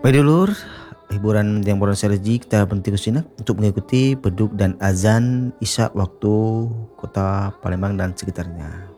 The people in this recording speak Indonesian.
Baik dulur, hiburan yang baru saja kita berhenti ke sini untuk mengikuti beduk dan azan Isya waktu kota Palembang dan sekitarnya.